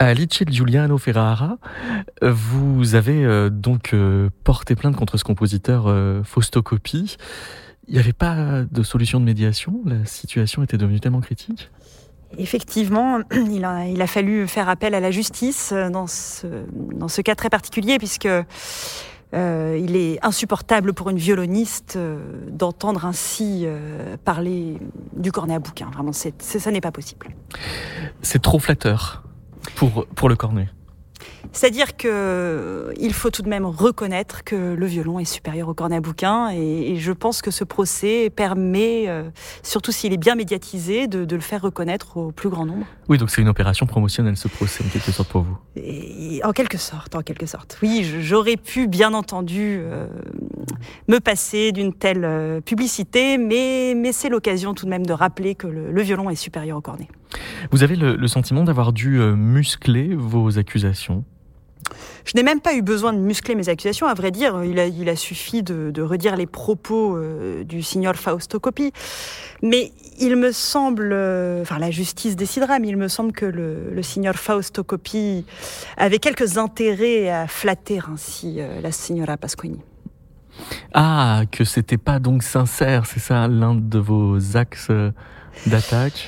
Alice Giuliano Ferrara, vous avez porté plainte contre ce compositeur Fausto Coppi. Il n'y avait pas de solution de médiation? La situation était devenue tellement critique? Effectivement, il a fallu faire appel à la justice dans ce cas très particulier, puisque il est insupportable pour une violoniste d'entendre ainsi parler du cornet à bouquin. Vraiment, ça n'est pas possible. C'est trop flatteur pour le cornet. C'est-à-dire qu'il faut tout de même reconnaître que le violon est supérieur au cornet à bouquin, et je pense que ce procès permet, surtout s'il est bien médiatisé, de le faire reconnaître au plus grand nombre. Oui, donc c'est une opération promotionnelle, ce procès, en quelque sorte, pour vous. Et en quelque sorte. Oui, j'aurais pu, bien entendu, me passer d'une telle publicité, mais c'est l'occasion tout de même de rappeler que le violon est supérieur au cornet. Vous avez le sentiment d'avoir dû muscler vos accusations? Je n'ai même pas eu besoin de muscler mes accusations. À vrai dire, il a suffi de redire les propos du signor Fausto Coppi. Mais il me semble, la justice décidera, mais il me semble que le signor Fausto Coppi avait quelques intérêts à flatter ainsi la signora Pasquini. Ah, que c'était pas donc sincère, c'est ça l'un de vos axes d'attaque?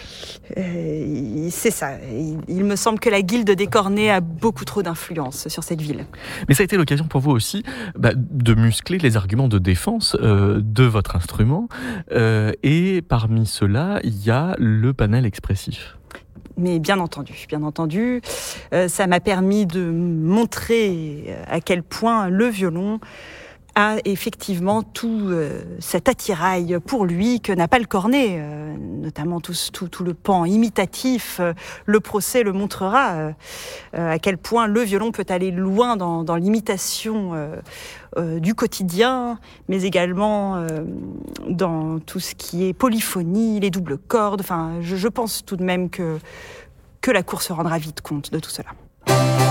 C'est ça. Il me semble que la guilde des cornets a beaucoup trop d'influence sur cette ville. Mais ça a été l'occasion pour vous aussi de muscler les arguments de défense de votre instrument. Et parmi ceux-là, il y a le panel expressif. Mais bien entendu, ça m'a permis de montrer à quel point le violon a effectivement tout cet attirail pour lui que n'a pas le cornet, notamment tout le pan imitatif. Le procès le montrera, à quel point le violon peut aller loin dans l'imitation du quotidien, mais également dans tout ce qui est polyphonie, les doubles cordes. Enfin, je pense tout de même que la cour se rendra vite compte de tout cela.